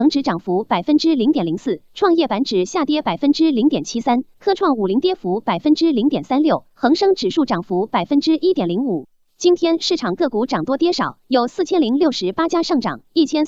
恒指涨幅0.04%，创业板指下跌0.73%，科创50跌幅0.36%，恒生指数涨幅1.05%。今天市场个股涨多跌少，有4068家上涨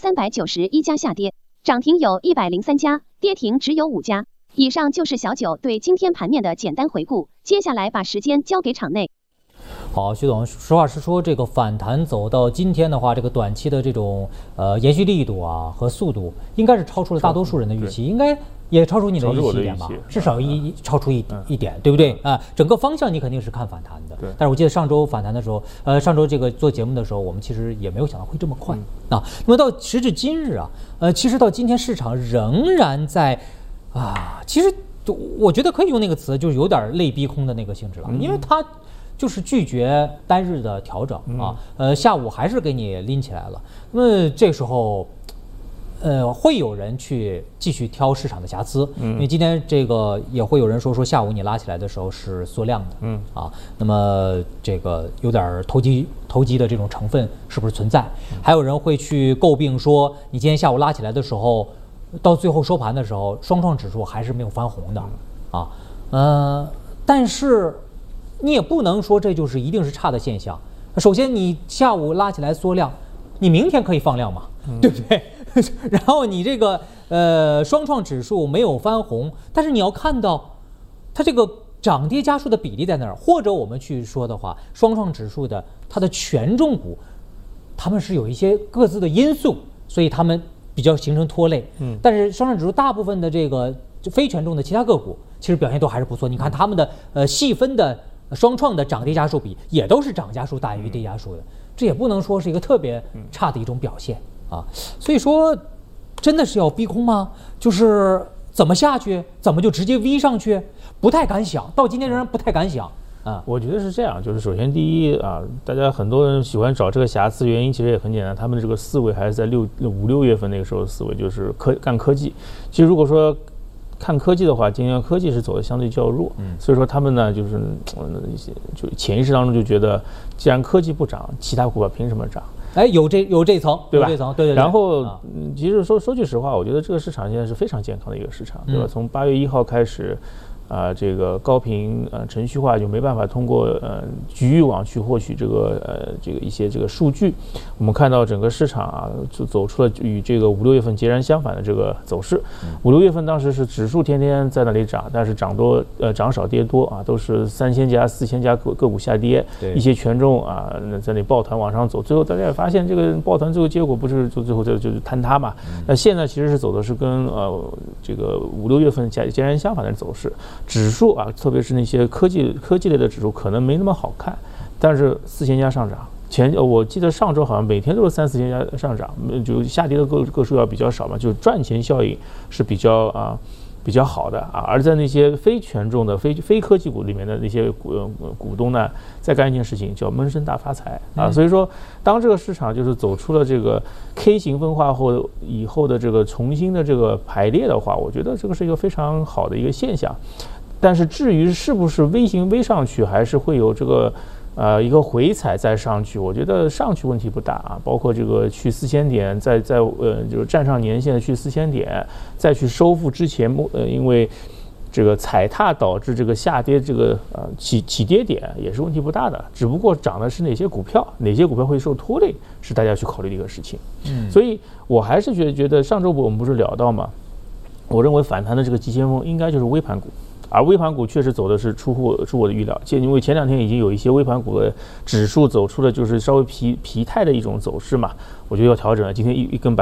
，1391家下跌，涨停有103家，跌停只有5家。以上就是小九对今天盘面的简单回顾，接下来把时间交给场内。 好，徐总，实话实说，这个反弹走到今天的话，这个短期的这种延续力度啊和速度，应该是超出了大多数人的预期，应该也超出你的预期点吧？至少超出一点，对不对啊？整个方向你肯定是看反弹的。但是我记得上周反弹的时候，上周这个做节目的时候，我们其实也没有想到会这么快啊。那么到时至今日啊，其实到今天市场仍然在其实我觉得可以用那个词，就是有点类逼空的那个性质了，因为它就是拒绝单日的调整啊，下午还是给你拎起来了。那么这时候，会有人去继续挑市场的瑕疵，因为今天这个也会有人说下午你拉起来的时候是缩量的，那么这个有点投机的这种成分是不是存在？还有人会去诟病说，你今天下午拉起来的时候，到最后收盘的时候，双创指数还是没有翻红的但是你也不能说这就是一定是差的现象。首先，你下午拉起来缩量，你明天可以放量嘛，对不对？然后你这个双创指数没有翻红，但是你要看到它这个涨跌家数的比例在那儿，或者我们去说的话，双创指数的它的权重股，它们是有一些各自的因素，所以它们比较形成拖累。但是双创指数大部分的这个非权重的其他个股，其实表现都还是不错。你看他们的细分的双创的涨跌家数比也都是涨家数大于跌家数的，这也不能说是一个特别差的一种表现啊。所以说，真的是要逼空吗？就是怎么下去，怎么就直接 V 上去？不太敢想，到今天仍然不太敢想啊。 我觉得是这样，就是首先第一大家很多人喜欢找这个瑕疵，原因其实也很简单，他们的这个思维还是在5、6月份那个时候的思维，就是干科技。其实如果说看科技的话，今天科技是走的相对较弱，所以说他们呢就潜意识当中就觉得，既然科技不涨，其他股票凭什么涨？ 有这层，对吧？对。 然后其实说句实话，我觉得这个市场现在是非常健康的一个市场，对吧？从8月1号开始。这个高频程序化就没办法通过局域网去获取这个一些这个数据。我们看到整个市场就走出了与这个5、6月份截然相反的这个走势。5、6月份当时是指数天天在那里涨，但是涨少跌多都是3000家、4000家个股下跌，一些权重在那抱团往上走，最后大家也发现这个抱团最后结果不是就最后就是坍塌嘛？那现在其实是走的是跟这个5、6月份截然相反的走势。指数特别是那些科技类的指数可能没那么好看，但是4000家上涨。我记得上周好像每天都是3、4千家上涨，就下跌的个数要比较少嘛，就赚钱效应是比较好的而在那些非权重的非科技股里面的那些股东呢，在干一件事情叫闷声大发财所以说，当这个市场就是走出了这个 K 型分化以后的这个重新的这个排列的话，我觉得这个是一个非常好的一个现象。但是至于是不是 V 型 V 上去，还是会有这个一个回踩再上去，我觉得上去问题不大包括这个去4000点，就是站上年线去4000点，再去收复之前因为这个踩踏导致这个下跌这个起跌点也是问题不大的，只不过涨的是哪些股票会受拖累，是大家去考虑的一个事情。所以我还是觉得上周我们不是聊到嘛，我认为反弹的这个急先锋应该就是微盘股。而微盘股确实走的是出乎我的预料，因为前2天已经有一些微盘股的指数走出了就是稍微疲态的一种走势嘛，我觉得要调整了。今天一根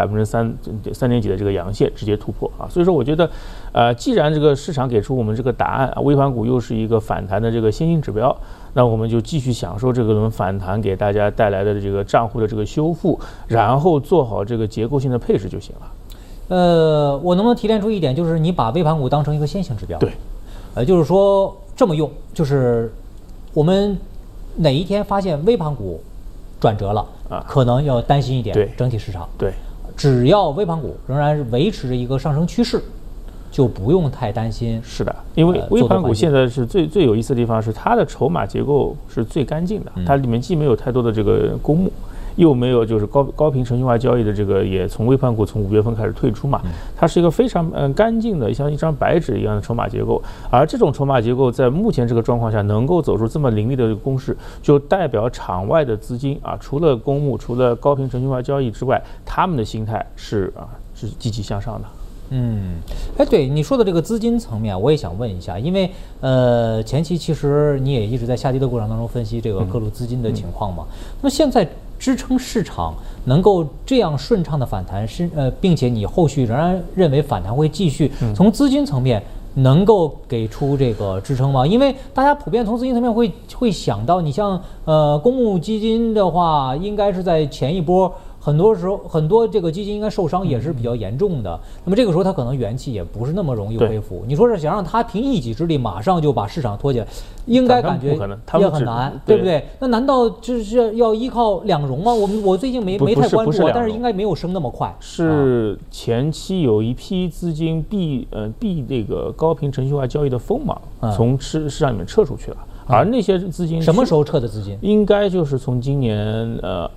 3.几的这个阳线直接突破所以说我觉得，既然这个市场给出我们这个答案，微盘股又是一个反弹的这个先行指标，那我们就继续享受这个轮反弹给大家带来的这个账户的这个修复，然后做好这个结构性的配置就行了。 我能不能提炼出一点，就是你把微盘股当成一个先行指标？ 对。 就是说这么用，就是我们哪一天发现微盘股转折了可能要担心一点整体市场。 对， 只要微盘股仍然是维持着一个上升趋势，就不用太担心。 是的，因为微盘股现在是最有意思的地方是它的筹码结构是最干净的，它里面既没有太多的这个公募， 又没有就是高频程序化交易的这个也从微盘股从5月份开始退出嘛，它是一个非常干净的像一张白纸一样的筹码结构，而这种筹码结构在目前这个状况下能够走出这么凌厉的公式，就代表场外的资金啊，除了公募除了高频程序化交易之外，他们的心态是积极向上的。 对你说的这个资金层面，我也想问一下，因为前期其实你也一直在下跌的过程当中分析这个各路资金的情况嘛。那么现在支撑市场能够这样顺畅的反弹，并且你后续仍然认为反弹会继续，从资金层面能够给出这个支撑吗？因为大家普遍从资金层面会想到，你像公募基金的话，应该是在前一波。很多时候，很多这个基金应该受伤也是比较严重的。那么这个时候，它可能元气也不是那么容易恢复。你说是想让它凭一己之力马上就把市场拖起来，应该感觉也很难，对不对？那难道就是要依靠两融吗？我最近没太关注，但是应该没有升那么快。 是前期有一批资金避那个高频程序化交易的锋芒，从市场里面撤出去了。而那些资金什么时候撤的资金？应该就是从今年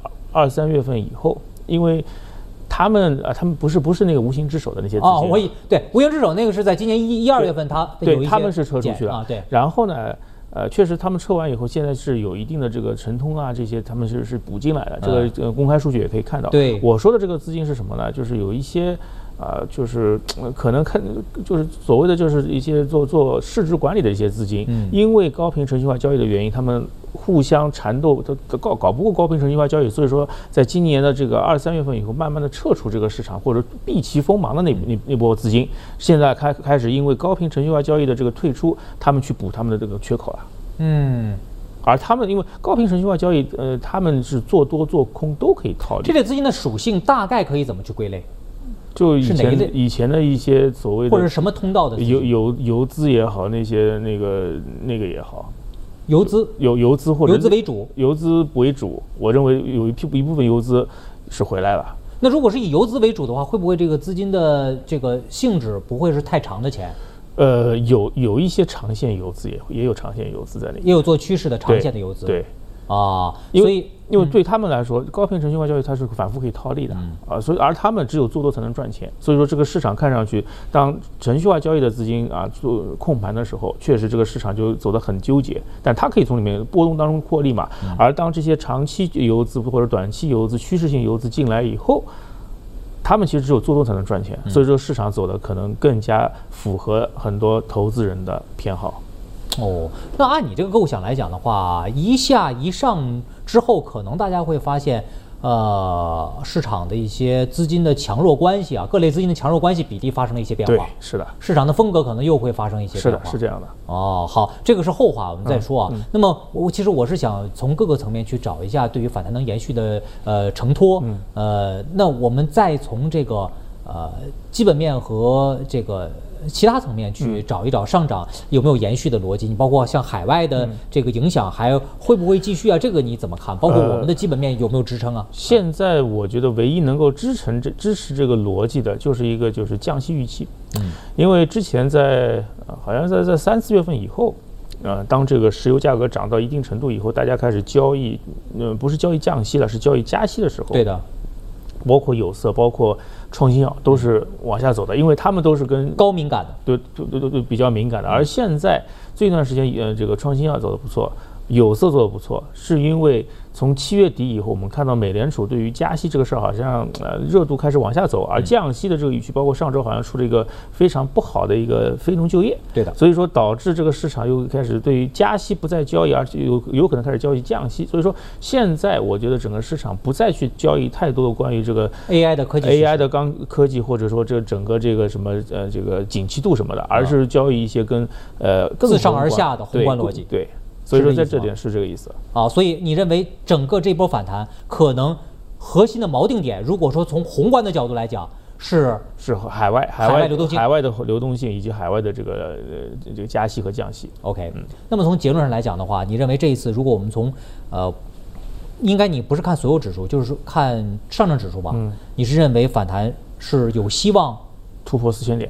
2、3月份以后，因为他们不是那个无形之手的那些资金对无形之手那个是在今年1、2月份他们是撤出去了对。 然后呢，确实他们撤完以后，现在是有一定的这个城通啊这些，他们是补进来的，这个公开数据也可以看到。 对， 我说的这个资金是什么呢？就是有一些。就是可能就是所谓的就是一些做市值管理的一些资金，因为高频程序化交易的原因，他们互相缠斗，搞不过高频程序化交易，所以说在今年的这个2、3月份以后，慢慢的撤出这个市场或者避其锋芒的那波资金，现在开始因为高频程序化交易的这个退出，他们去补他们的这个缺口了。而他们因为高频程序化交易，他们是做多做空都可以套利。 这类资金的属性大概可以怎么去归类？ 就以前的一些所谓的或者什么通道的游资也好，那些那个也好， 游资或者游资为主， 游资为主，我认为有一部分游资是回来了。 那如果是以游资为主的话，会不会这个资金的这个性质不会是太长的钱？ 有一些长线游资也有长线游资在里面， 也有做趋势的长线的游资。 对。 所以因为对他们来说，高频程序化交易它是反复可以套利的所以而他们只有做多才能赚钱。所以说这个市场看上去，当程序化交易的资金做控盘的时候，确实这个市场就走得很纠结，但它可以从里面波动当中获利嘛。而当这些长期游资或者短期游资、趋势性游资进来以后，他们其实只有做多才能赚钱，所以说市场走的可能更加符合很多投资人的偏好。 那按你这个构想来讲的话，一下一上之后，可能大家会发现，市场的一些资金的强弱关系各类资金的强弱关系比例发生了一些变化。 对，是的， 市场的风格可能又会发生一些变化。 是的，是这样的。 好，这个是后话，我们再说那么其实我是想从各个层面去找一下对于反弹能延续的承托。那我们再从这个基本面和这个其他层面去找一找上涨有没有延续的逻辑，你包括像海外的这个影响还会不会继续这个你怎么看？包括我们的基本面有没有支撑现在我觉得唯一能够支持这个逻辑的就是降息预期。因为之前好像在3、4月份以后，当这个石油价格涨到一定程度以后，大家开始交易，不是交易降息了，是交易加息的时候。 对的。 包括有色，包括创新药都是往下走的，因为他们都是跟高敏感的， 对比较敏感的。而现在这段时间，这个创新药走得不错，有色做得不错，是因为从7月底以后，我们看到美联储对于加息这个事儿好像热度开始往下走，而降息的这个预期，包括上周好像出了一个非常不好的一个非农就业， 对的， 所以说导致这个市场又开始对于加息不再交易，而且有可能开始交易降息。所以说现在我觉得整个市场不再去交易太多的关于这个 AI 的科技、 AI 的科技，或者说这整个这个什么这个景气度什么的，而是交易一些跟更自上而下的宏观逻辑。 对。所以说在这点是这个意思所以你认为整个这波反弹可能核心的锚定点，如果说从宏观的角度来讲，是海外流动性、 海外的流动性以及海外的这个加息和降息。 OK，那么从结论上来讲的话，你认为这一次如果我们从应该你不是看所有指数，就是看上证指数吧？你是认为反弹是有希望突破4000点？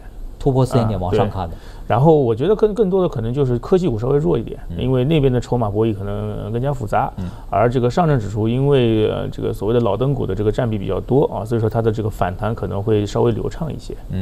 突破4000点往上看的。 然后我觉得更多的可能就是科技股稍微弱一点，因为那边的筹码博弈可能更加复杂，而这个上证指数因为这个所谓的老登股的这个占比比较多啊，所以说它的这个反弹可能会稍微流畅一些。